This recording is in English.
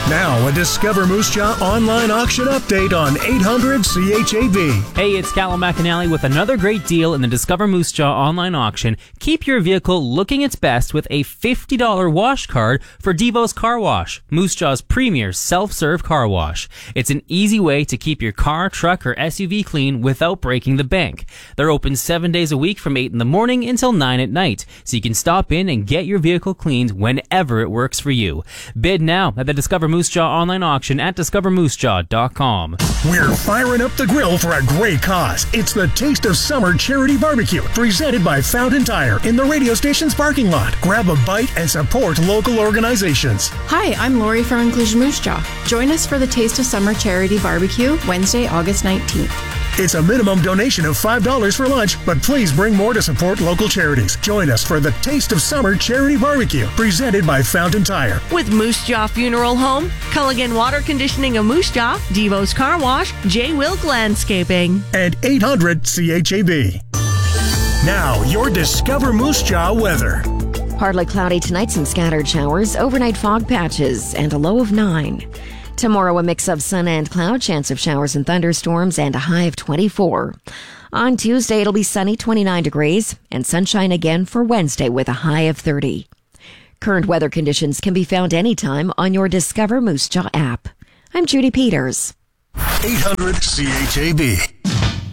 Now, a Discover Moose Jaw online auction update on 800 CHAB. Hey, it's Callum McAnally with another great deal in the Discover Moose Jaw online auction. Keep your vehicle looking its best with a $50 wash card for Devo's Car Wash, Moose Jaw's premier self-serve car wash. It's an easy way to keep your car, truck, or SUV clean without breaking the bank. They're open 7 days a week from 8 in the morning until 9 at night, so you can stop in and get your vehicle cleaned whenever it works for you. Bid now at the Discover Moose Jaw online auction at discovermoosejaw.com. We're firing up the grill for a great cause. It's the Taste of Summer Charity Barbecue, presented by Fountain Tire in the radio station's parking lot. Grab a bite and support local organizations. Hi, I'm Lori from Inclusion Moose Jaw. Join us for the Taste of Summer Charity Barbecue, Wednesday, August 19th. It's a minimum donation of $5 for lunch, but please bring more to support local charities. Join us for the Taste of Summer Charity Barbecue, presented by Fountain Tire. With Moose Jaw Funeral Home, Culligan Water Conditioning of Moose Jaw, Devo's Car Wash, J. Wilk Landscaping. And 800 CHAB. Now, your Discover Moose Jaw weather. Partly cloudy tonight, some scattered showers, overnight fog patches, and a low of 9. Tomorrow, a mix of sun and cloud, chance of showers and thunderstorms, and a high of 24. On Tuesday, it'll be sunny, 29 degrees, and sunshine again for Wednesday with a high of 30. Current weather conditions can be found anytime on your Discover Moose Jaw app. I'm Judy Peters. 800 CHAB.